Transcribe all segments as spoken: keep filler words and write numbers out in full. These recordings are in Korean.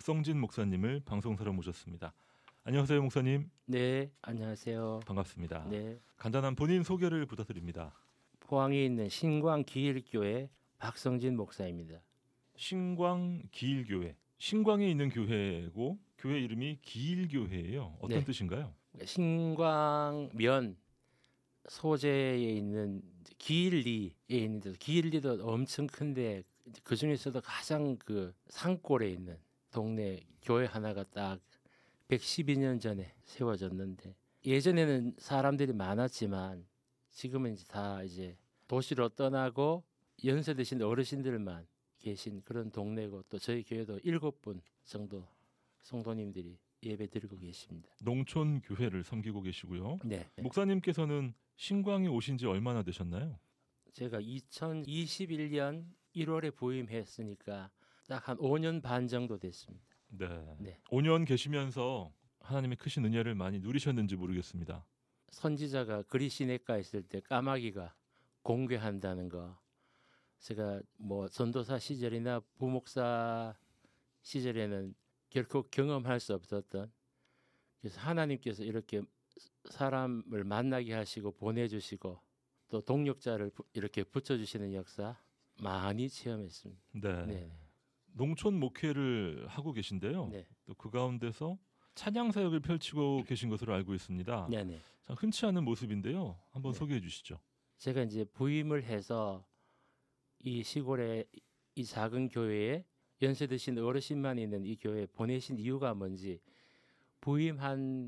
박성진 목사님을 방송사로 모셨습니다. 안녕하세요, 목사님. 네, 안녕하세요. 반갑습니다. 네, 간단한 본인 소개를 부탁드립니다. 포항에 있는 신광기일교회 박성진 목사입니다. 신광기일교회. 신광에 있는 교회고 교회 이름이 기일교회예요. 어떤 네. 뜻인가요? 신광면 소재에 있는 기일리에 있는 데서 기일리도 엄청 큰데 그 중에서도 가장 그 산골에 있는 동네 교회 하나가 딱 백십이 년 전에 세워졌는데, 예전에는 사람들이 많았지만 지금은 이제 다 이제 도시로 떠나고 연세 드신 어르신들만 계신 그런 동네고, 또 저희 교회도 일곱 분 정도 성도님들이 예배 드리고 계십니다. 농촌 교회를 섬기고 계시고요. 네. 목사님께서는 신광에 오신 지 얼마나 되셨나요? 제가 이천이십일 년 일월에 부임했으니까 딱 한 오 년 반 정도 됐습니다. 네. 네. 오 년 계시면서 하나님의 크신 은혜를 많이 누리셨는지 모르겠습니다. 선지자가 그리시네가 있을 때 까마귀가 공개한다는 거, 제가 뭐 전도사 시절이나 부목사 시절에는 결코 경험할 수 없었던, 그래서 하나님께서 이렇게 사람을 만나게 하시고 보내주시고 또 동력자를 이렇게 붙여주시는 역사 많이 체험했습니다. 네. 네. 농촌 목회를 하고 계신데요. 네. 또 그 가운데서 찬양 사역을 펼치고 계신 것으로 알고 있습니다. 네네. 참 흔치 않은 모습인데요. 한번 네. 소개해 주시죠. 제가 이제 부임을 해서 이 시골의 이 작은 교회에 연세 드신 어르신만 있는 이 교회에 보내신 이유가 뭔지, 부임한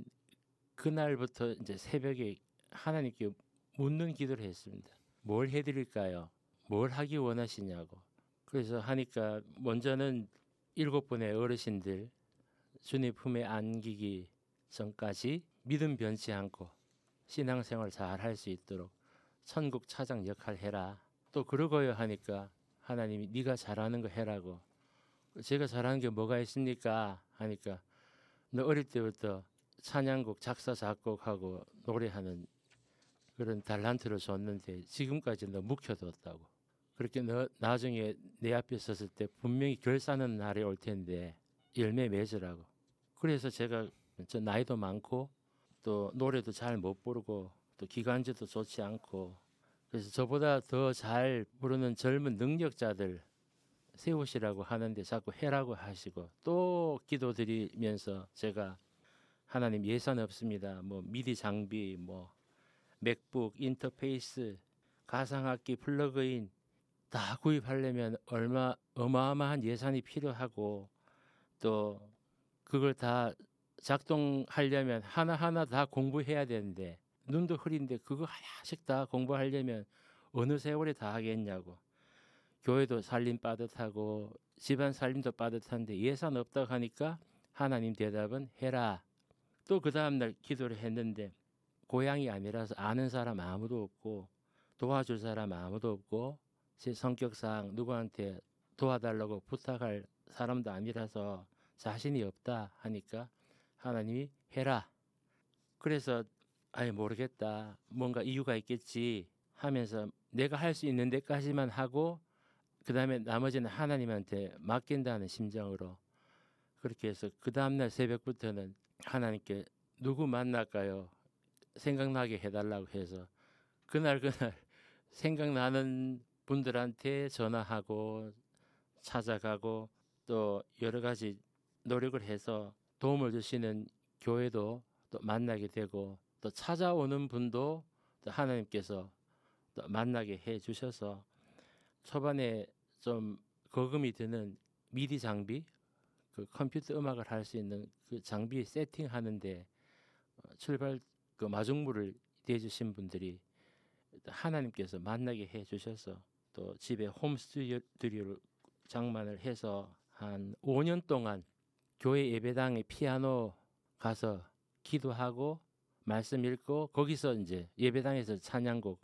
그날부터 이제 새벽에 하나님께 묻는 기도를 했습니다. 뭘 해드릴까요? 뭘 하기 원하시냐고. 그래서 하니까 먼저는 일곱 분의 어르신들 주님 품에 안기기 전까지 믿음 변치 않고 신앙생활 잘 할 수 있도록 천국 차장 역할 해라. 또 그러고요 하니까 하나님이 네가 잘하는 거 해라고. 제가 잘하는 게 뭐가 있습니까? 하니까 너 어릴 때부터 찬양곡 작사 작곡하고 노래하는 그런 달란트를 줬는데 지금까지 너 묵혀뒀다고. 그렇게 너 나중에 내 앞에 섰을 때 분명히 결사는 날이 올 텐데 열매 맺으라고. 그래서 제가 저 나이도 많고 또 노래도 잘 못 부르고 또 기관지도 좋지 않고, 그래서 저보다 더 잘 부르는 젊은 능력자들 세우시라고 하는데 자꾸 해라고 하시고, 또 기도드리면서 제가 하나님 예산 없습니다. 뭐 미디 장비, 뭐 맥북, 인터페이스, 가상악기, 플러그인 다 구입하려면 얼마 어마어마한 예산이 필요하고, 또 그걸 다 작동하려면 하나하나 다 공부해야 되는데 눈도 흐린데 그거 하나씩 다 공부하려면 어느 세월에 다 하겠냐고. 교회도 살림 빠듯하고 집안 살림도 빠듯한데 예산 없다고 하니까 하나님 대답은 해라. 또 그 다음날 기도를 했는데 고향이 아니라서 아는 사람 아무도 없고 도와줄 사람 아무도 없고 제 성격상 누구한테 도와달라고 부탁할 사람도 아니라서 자신이 없다 하니까 하나님이 해라. 그래서 아예 모르겠다, 뭔가 이유가 있겠지 하면서 내가 할 수 있는 데까지만 하고 그 다음에 나머지는 하나님한테 맡긴다는 심정으로 그렇게 해서 그 다음날 새벽부터는 하나님께 누구 만날까요? 생각나게 해달라고 해서 그날 그날 생각나는 분들한테 전화하고 찾아가고 또 여러 가지 노력을 해서 도움을 주시는 교회도 또 만나게 되고, 또 찾아오는 분도 또 하나님께서 또 만나게 해 주셔서 초반에 좀 거금이 드는 미디 장비, 그 컴퓨터 음악을 할 수 있는 그 장비 세팅하는데 출발 그 마중물을 대주신 분들이 하나님께서 만나게 해 주셔서 또 집에 홈 스튜디오를 장만을 해서 한 오 년 동안 교회 예배당에 피아노 가서 기도하고 말씀 읽고 거기서 이제 예배당에서 찬양곡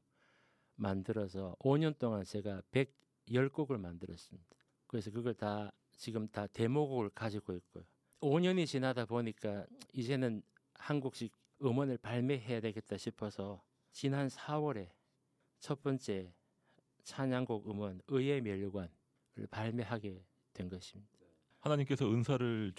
만들어서 오 년 동안 제가 백십 곡을 만들었습니다. 그래서 그걸 다 지금 다 데모곡을 가지고 있고요. 오 년이 지나다 보니까 이제는 한 곡씩 음원을 발매해야 되겠다 싶어서 지난 사월에 첫 번째 찬양곡 음원 의의 멸관을 발매하게 된 것입니다. 하나님께서 은사를